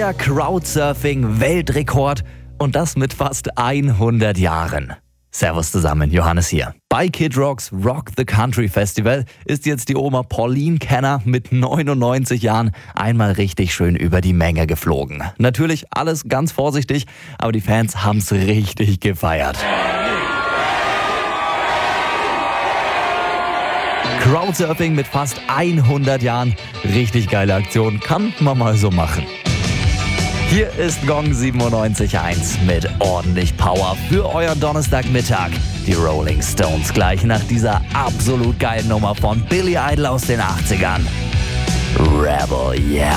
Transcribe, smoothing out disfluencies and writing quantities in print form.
Neuer Crowdsurfing-Weltrekord und das mit fast 100 Jahren. Servus zusammen, Johannes hier. Bei Kid Rocks Rock the Country Festival ist jetzt die Oma Pauline Kenner mit 99 Jahren einmal richtig schön über die Menge geflogen. Natürlich alles ganz vorsichtig, aber die Fans haben's richtig gefeiert. Crowdsurfing mit fast 100 Jahren. Richtig geile Aktion, kann man mal so machen. Hier ist Gong 97.1 mit ordentlich Power für euren Donnerstagmittag. Die Rolling Stones gleich nach dieser absolut geilen Nummer von Billy Idol aus den 80ern. Rebel, yeah.